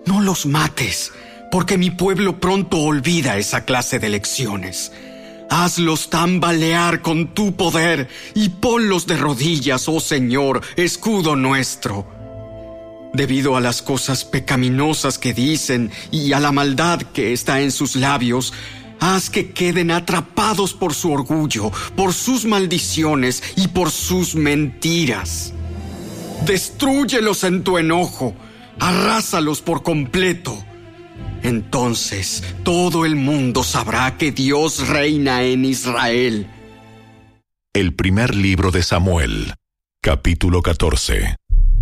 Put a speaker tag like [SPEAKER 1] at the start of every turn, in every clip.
[SPEAKER 1] No los mates, porque mi pueblo pronto olvida esa clase de lecciones. Hazlos tambalear con tu poder y ponlos de rodillas, oh Señor, escudo nuestro. Debido a las cosas pecaminosas que dicen y a la maldad que está en sus labios, haz que queden atrapados por su orgullo, por sus maldiciones y por sus mentiras. Destrúyelos en tu enojo, arrásalos por completo. Entonces todo el mundo sabrá que Dios reina en Israel.
[SPEAKER 2] El primer libro de Samuel, capítulo 14.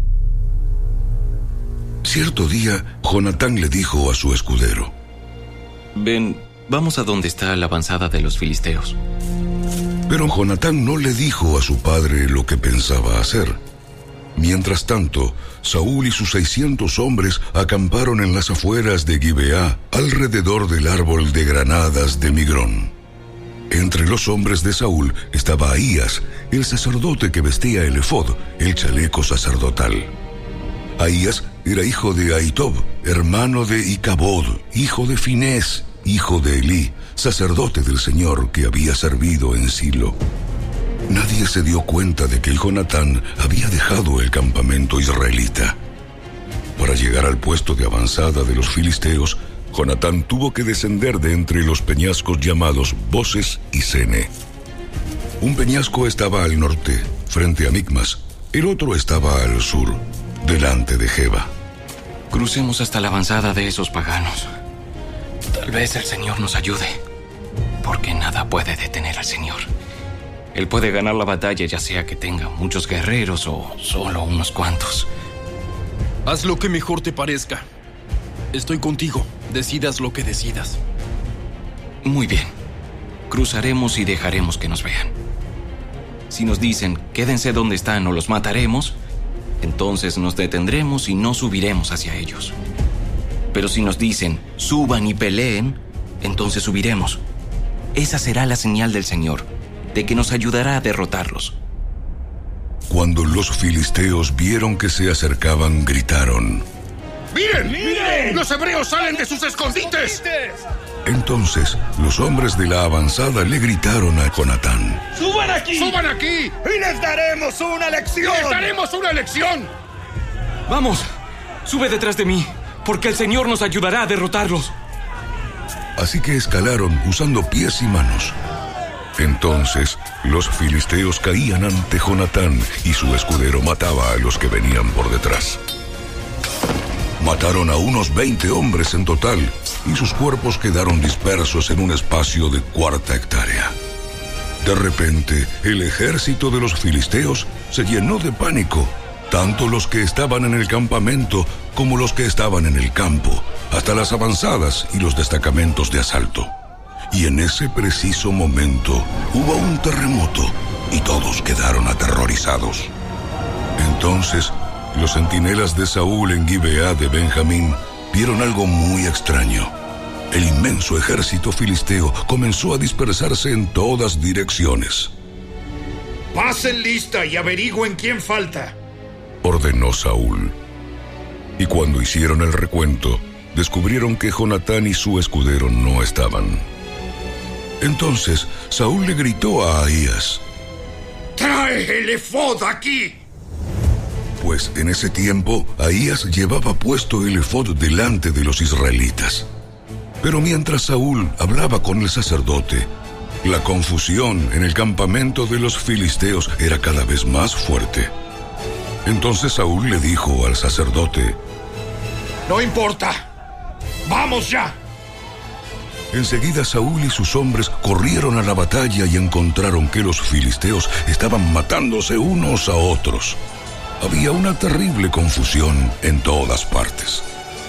[SPEAKER 3] Cierto día, Jonatán le dijo a su escudero:
[SPEAKER 4] Ven, vamos a donde está la avanzada de los filisteos.
[SPEAKER 3] Pero Jonatán no le dijo a su padre lo que pensaba hacer. Mientras tanto, Saúl y sus 600 hombres acamparon en las afueras de Gibeá, alrededor del árbol de granadas de Migrón. Entre los hombres de Saúl estaba Ahías, el sacerdote que vestía el efod, el chaleco sacerdotal. Ahías era hijo de Ahitob, hermano de Icabod, hijo de Finés, hijo de Elí, sacerdote del Señor que había servido en Silo. Nadie se dio cuenta de que Jonatán había dejado el campamento israelita. Para llegar al puesto de avanzada de los filisteos, Jonatán tuvo que descender de entre los peñascos llamados Boses y Sene. Un peñasco estaba al norte, frente a Micmas. El otro estaba al sur, delante de Geba.
[SPEAKER 4] Crucemos hasta la avanzada de esos paganos. Tal vez el Señor nos ayude, porque nada puede detener al Señor. Él puede ganar la batalla, ya sea que tenga muchos guerreros o solo unos cuantos.
[SPEAKER 5] Haz lo que mejor te parezca. Estoy contigo, decidas lo que decidas.
[SPEAKER 4] Muy bien. Cruzaremos y dejaremos que nos vean. Si nos dicen, quédense donde están o los mataremos, entonces nos detendremos y no subiremos hacia ellos. Pero si nos dicen, suban y peleen, entonces subiremos. Esa será la señal del Señor, de que nos ayudará a derrotarlos.
[SPEAKER 3] Cuando los filisteos vieron que se acercaban, gritaron:
[SPEAKER 6] ¡Miren! ¡Miren! ¡Los hebreos salen de sus escondites!
[SPEAKER 3] Entonces los hombres de la avanzada le gritaron a Jonatán:
[SPEAKER 6] ¡Suban aquí! ¡Suban aquí!
[SPEAKER 7] ¡Y les daremos una lección!
[SPEAKER 6] ¡Les daremos una lección!
[SPEAKER 4] ¡Vamos! Sube detrás de mí, porque el Señor nos ayudará a derrotarlos.
[SPEAKER 3] Así que escalaron usando pies y manos. Entonces los filisteos caían ante Jonatán y su escudero mataba a los que venían por detrás. Mataron a unos 20 hombres en total y sus cuerpos quedaron dispersos en un espacio de 1/4 hectárea. De repente, el ejército de los filisteos se llenó de pánico, tanto los que estaban en el campamento como los que estaban en el campo, hasta las avanzadas y los destacamentos de asalto. Y en ese preciso momento hubo un terremoto y todos quedaron aterrorizados. Entonces, los centinelas de Saúl en Gibeá de Benjamín vieron algo muy extraño. El inmenso ejército filisteo comenzó a dispersarse en todas direcciones.
[SPEAKER 6] ¡Pasen lista y averigüen quién falta!,
[SPEAKER 3] ordenó Saúl. Y cuando hicieron el recuento, descubrieron que Jonatán y su escudero no estaban. Entonces Saúl le gritó a Ahías:
[SPEAKER 6] ¡Trae el efod aquí!
[SPEAKER 3] Pues en ese tiempo Ahías llevaba puesto el efod delante de los israelitas. Pero mientras Saúl hablaba con el sacerdote, la confusión en el campamento de los filisteos era cada vez más fuerte. Entonces Saúl le dijo al sacerdote:
[SPEAKER 6] ¡No importa! ¡Vamos ya!
[SPEAKER 3] Enseguida Saúl y sus hombres corrieron a la batalla y encontraron que los filisteos estaban matándose unos a otros. Había una terrible confusión en todas partes.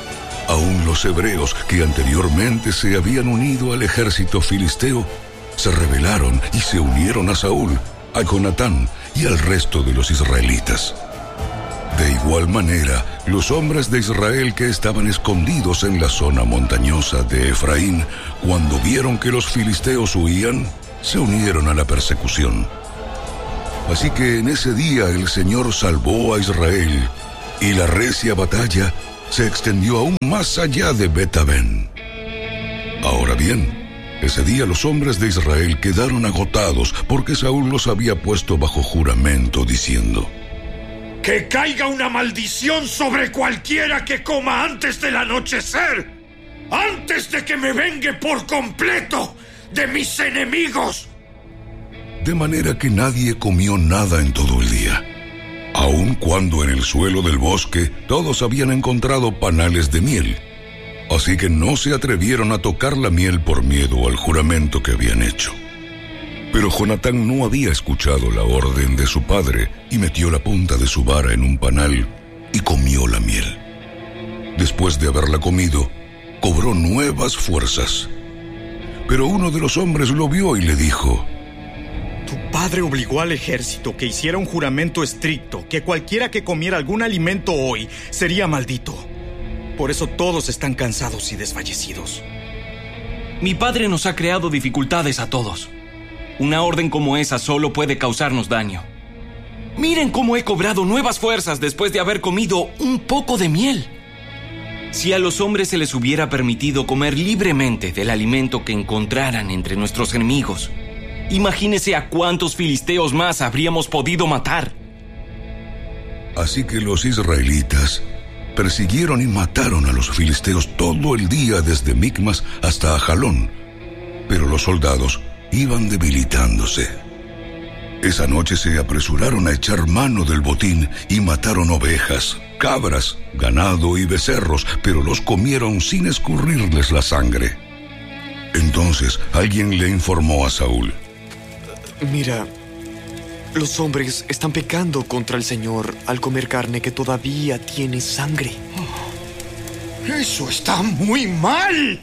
[SPEAKER 3] Aún los hebreos que anteriormente se habían unido al ejército filisteo se rebelaron y se unieron a Saúl, a Jonatán y al resto de los israelitas. De igual manera, los hombres de Israel que estaban escondidos en la zona montañosa de Efraín, cuando vieron que los filisteos huían, se unieron a la persecución. Así que en ese día el Señor salvó a Israel, y la recia batalla se extendió aún más allá de Bet-Aven. Ahora bien, ese día los hombres de Israel quedaron agotados porque Saúl los había puesto bajo juramento diciendo:
[SPEAKER 6] ¡Que caiga una maldición sobre cualquiera que coma antes del anochecer! ¡Antes de que me vengue por completo de mis enemigos!
[SPEAKER 3] De manera que nadie comió nada en todo el día, aun cuando en el suelo del bosque todos habían encontrado panales de miel. Así que no se atrevieron a tocar la miel por miedo al juramento que habían hecho. Pero Jonatán no había escuchado la orden de su padre y metió la punta de su vara en un panal y comió la miel. Después de haberla comido, cobró nuevas fuerzas. Pero uno de los hombres lo vio y le dijo:
[SPEAKER 7] Tu padre obligó al ejército que hiciera un juramento estricto, que cualquiera que comiera algún alimento hoy sería maldito. Por eso todos están cansados y desfallecidos.
[SPEAKER 4] Mi padre nos ha creado dificultades a todos. Una orden como esa solo puede causarnos daño. Miren cómo he cobrado nuevas fuerzas después de haber comido un poco de miel. Si a los hombres se les hubiera permitido comer libremente del alimento que encontraran entre nuestros enemigos, imagínese a cuántos filisteos más habríamos podido matar.
[SPEAKER 3] Así que los israelitas persiguieron y mataron a los filisteos todo el día desde Micmas hasta Ajalón, pero los soldados iban debilitándose. Esa noche se apresuraron a echar mano del botín y mataron ovejas, cabras, ganado y becerros, pero los comieron sin escurrirles la sangre. Entonces alguien le informó a Saúl:
[SPEAKER 8] Mira, los hombres están pecando contra el Señor al comer carne que todavía tiene sangre.
[SPEAKER 6] ¡Eso está muy mal!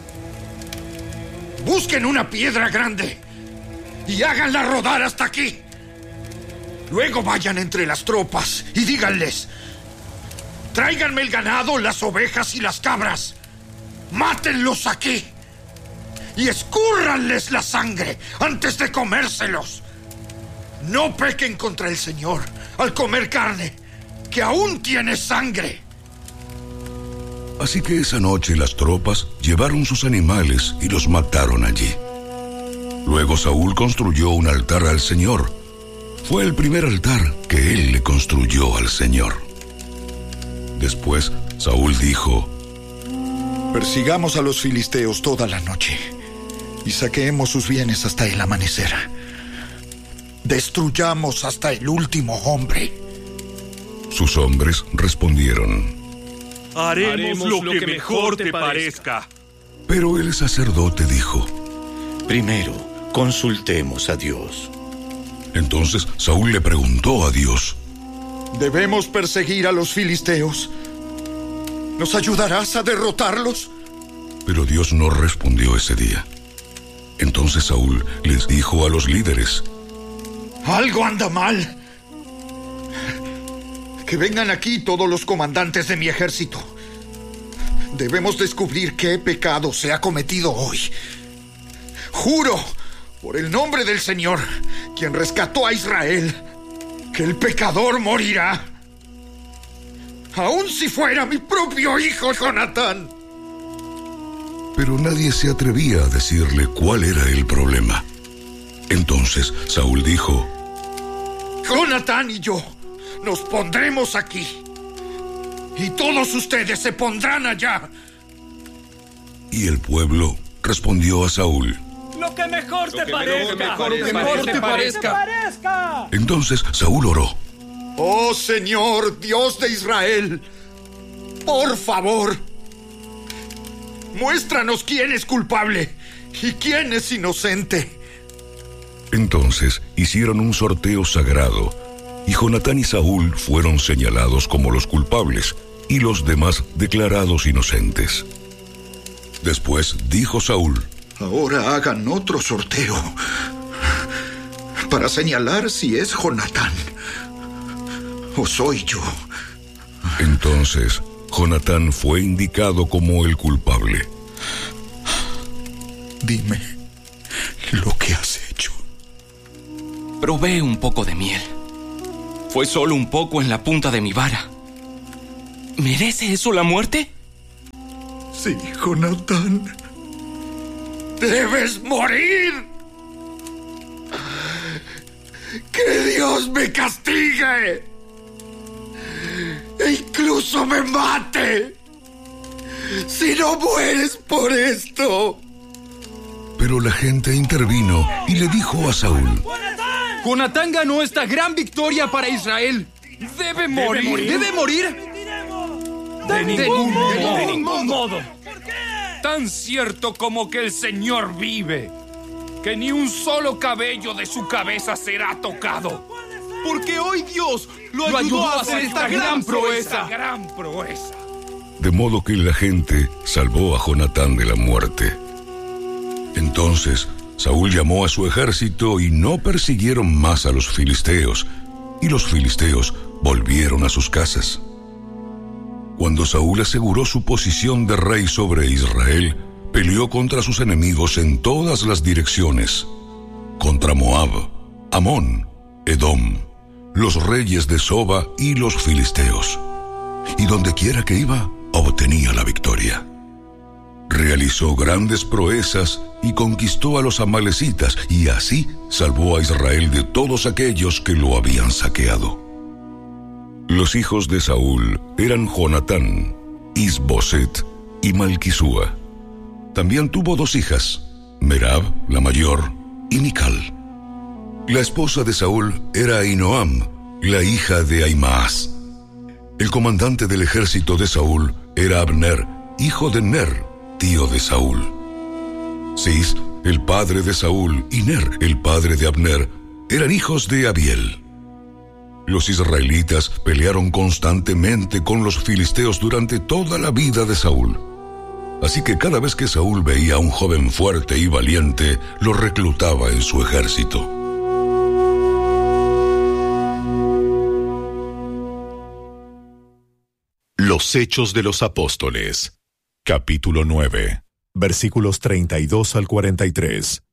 [SPEAKER 6] Busquen una piedra grande y háganla rodar hasta aquí. Luego vayan entre las tropas y díganles: tráiganme el ganado, las ovejas y las cabras. Mátenlos aquí y escúrranles la sangre antes de comérselos. No pequen contra el Señor al comer carne que aún tiene sangre.
[SPEAKER 3] Así que esa noche las tropas llevaron sus animales y los mataron allí. Luego Saúl construyó un altar al Señor. Fue el primer altar que él le construyó al Señor. Después Saúl dijo:
[SPEAKER 6] Persigamos a los filisteos toda la noche y saqueemos sus bienes hasta el amanecer. Destruyamos hasta el último hombre.
[SPEAKER 3] Sus hombres respondieron:
[SPEAKER 9] Haremos lo que mejor te parezca.
[SPEAKER 3] Pero el sacerdote dijo:
[SPEAKER 10] Primero, consultemos a Dios.
[SPEAKER 3] Entonces Saúl le preguntó a Dios:
[SPEAKER 6] ¿Debemos perseguir a los filisteos? ¿Nos ayudarás a derrotarlos?
[SPEAKER 3] Pero Dios no respondió ese día. Entonces Saúl les dijo a los líderes:
[SPEAKER 6] Algo anda mal. Que vengan aquí todos los comandantes de mi ejército. Debemos descubrir qué pecado se ha cometido hoy. Juro, por el nombre del Señor, quien rescató a Israel, que el pecador morirá. Aun si fuera mi propio hijo Jonatán.
[SPEAKER 3] Pero nadie se atrevía a decirle cuál era el problema. Entonces Saúl dijo:
[SPEAKER 6] Jonatán y yo nos pondremos aquí, y todos ustedes se pondrán allá.
[SPEAKER 3] Y el pueblo respondió a Saúl:
[SPEAKER 9] Lo que mejor te parezca.
[SPEAKER 3] Entonces Saúl oró:
[SPEAKER 6] Oh Señor, Dios de Israel, por favor, muéstranos quién es culpable y quién es inocente.
[SPEAKER 3] Entonces hicieron un sorteo sagrado, y Jonatán y Saúl fueron señalados como los culpables, y los demás declarados inocentes. Después dijo Saúl:
[SPEAKER 6] Ahora hagan otro sorteo para señalar si es Jonatán o soy yo.
[SPEAKER 3] Entonces Jonatán fue indicado como el culpable.
[SPEAKER 6] Dime lo que has hecho.
[SPEAKER 4] Probé un poco de miel. Fue solo un poco en la punta de mi vara. ¿Merece eso la muerte?
[SPEAKER 6] Sí, Jonatán. ¡Debes morir! ¡Que Dios me castigue! ¡E incluso me mate! ¡Si no mueres por esto!
[SPEAKER 3] Pero la gente intervino y le dijo a Saúl:
[SPEAKER 5] Jonatán ganó esta gran victoria para Israel. ¡Debe morir! ¡Debe morir!
[SPEAKER 11] De ningún modo. Tan cierto como que el Señor vive, que ni un solo cabello de su cabeza será tocado.
[SPEAKER 5] Porque hoy Dios lo ayudó a hacer esta gran proeza.
[SPEAKER 3] De modo que la gente salvó a Jonatán de la muerte. Entonces Saúl llamó a su ejército y no persiguieron más a los filisteos, y los filisteos volvieron a sus casas. Cuando Saúl aseguró su posición de rey sobre Israel, peleó contra sus enemigos en todas las direcciones: contra Moab, Amón, Edom, los reyes de Soba y los filisteos. Y donde quiera que iba, obtenía la victoria. Realizó grandes proezas y conquistó a los amalecitas, y así salvó a Israel de todos aquellos que lo habían saqueado. Los hijos de Saúl eran Jonatán, Isboset y Malquisúa. También tuvo 2 hijas, Merab, la mayor, y Mical. La esposa de Saúl era Ahinoam, la hija de Ahimaas. El comandante del ejército de Saúl era Abner, hijo de Ner, tío de Saúl. Cis, el padre de Saúl, y Ner, el padre de Abner, eran hijos de Abiel. Los israelitas pelearon constantemente con los filisteos durante toda la vida de Saúl. Así que cada vez que Saúl veía a un joven fuerte y valiente, lo reclutaba en su ejército.
[SPEAKER 2] Los Hechos de los Apóstoles, capítulo 9, versículos 32 al 43.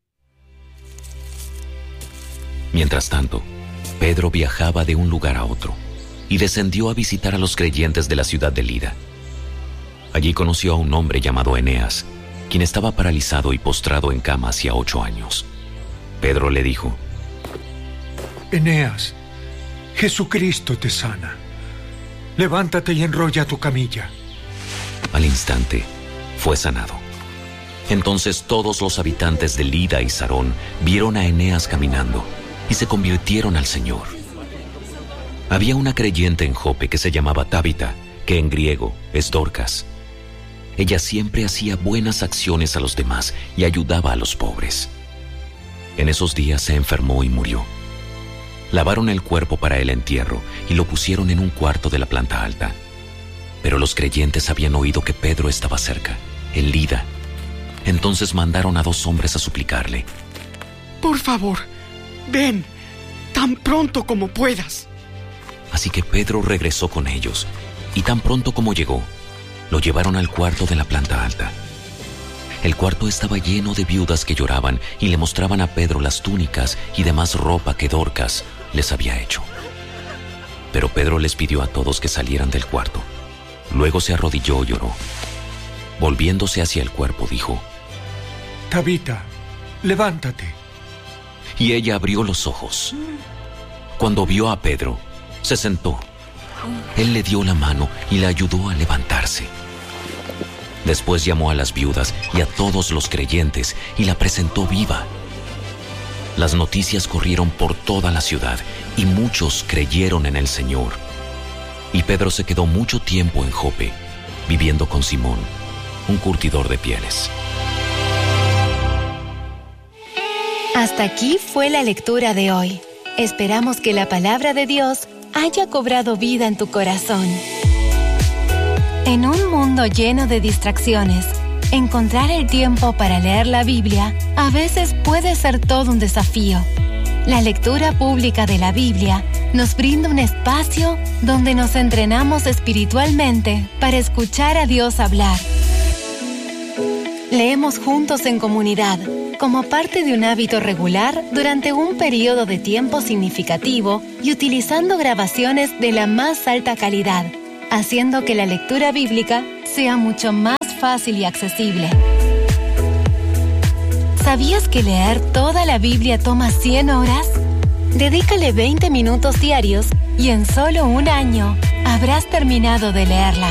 [SPEAKER 12] Mientras tanto, Pedro viajaba de un lugar a otro y descendió a visitar a los creyentes de la ciudad de Lida. Allí conoció a un hombre llamado Eneas, quien estaba paralizado y postrado en cama hacía 8 años. Pedro le dijo:
[SPEAKER 13] Eneas, Jesucristo te sana. Levántate y enrolla tu camilla.
[SPEAKER 12] Al instante, fue sanado. Entonces todos los habitantes de Lida y Sarón vieron a Eneas caminando y se convirtieron al Señor. Había una creyente en Jope que se llamaba Tabita, que en griego es Dorcas. Ella siempre hacía buenas acciones a los demás y ayudaba a los pobres. En esos días se enfermó y murió. Lavaron el cuerpo para el entierro y lo pusieron en un cuarto de la planta alta. Pero los creyentes habían oído que Pedro estaba cerca, en Lida. Entonces mandaron a 2 hombres a suplicarle:
[SPEAKER 1] Por favor, ven, tan pronto como puedas.
[SPEAKER 12] Así que Pedro regresó con ellos, y tan pronto como llegó, lo llevaron al cuarto de la planta alta. El cuarto estaba lleno de viudas que lloraban y le mostraban a Pedro las túnicas y demás ropa que Dorcas les había hecho. Pero Pedro les pidió a todos que salieran del cuarto. Luego se arrodilló y lloró. Volviéndose hacia el cuerpo, dijo:
[SPEAKER 13] Tabita, levántate.
[SPEAKER 12] Y ella abrió los ojos. Cuando vio a Pedro, se sentó. Él le dio la mano y la ayudó a levantarse. Después llamó a las viudas y a todos los creyentes y la presentó viva. Las noticias corrieron por toda la ciudad y muchos creyeron en el Señor. Y Pedro se quedó mucho tiempo en Jope, viviendo con Simón, un curtidor de pieles.
[SPEAKER 14] Hasta aquí fue la lectura de hoy. Esperamos que la palabra de Dios haya cobrado vida en tu corazón. En un mundo lleno de distracciones, encontrar el tiempo para leer la Biblia a veces puede ser todo un desafío. La lectura pública de la Biblia nos brinda un espacio donde nos entrenamos espiritualmente para escuchar a Dios hablar. Leemos juntos en comunidad, como parte de un hábito regular durante un periodo de tiempo significativo y utilizando grabaciones de la más alta calidad. haciendo que la lectura bíblica sea mucho más fácil y accesible. ¿Sabías que leer toda la Biblia toma 100 horas? Dedícale 20 minutos diarios y en solo un año habrás terminado de leerla.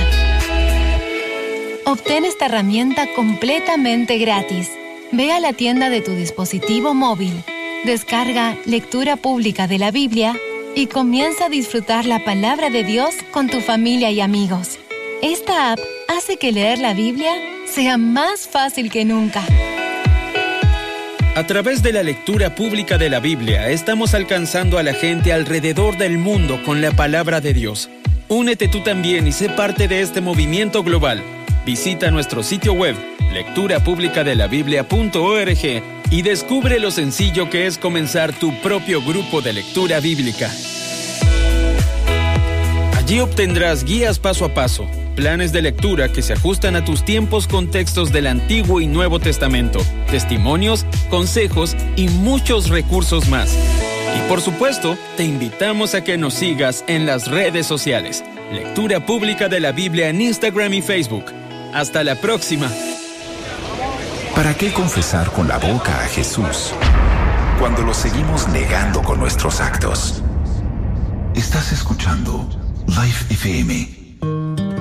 [SPEAKER 14] Obtén esta herramienta completamente gratis. Ve a la tienda de tu dispositivo móvil, descarga Lectura Pública de la Biblia y comienza a disfrutar la palabra de Dios con tu familia y amigos. Esta app hace que leer la Biblia sea más fácil que nunca.
[SPEAKER 15] A través de la lectura pública de la Biblia, estamos alcanzando a la gente alrededor del mundo con la palabra de Dios. Únete tú también y sé parte de este movimiento global. Visita nuestro sitio web, lecturapublicadelabiblia.org, y descubre lo sencillo que es comenzar tu propio grupo de lectura bíblica. Allí obtendrás guías paso a paso, planes de lectura que se ajustan a tus tiempos con textos del Antiguo y Nuevo Testamento, testimonios, consejos y muchos recursos más. Y por supuesto, te invitamos a que nos sigas en las redes sociales. Lectura Pública de la Biblia en Instagram y Facebook. Hasta la próxima.
[SPEAKER 16] ¿Para qué confesar con la boca a Jesús cuando lo seguimos negando con nuestros actos? Estás escuchando Life FM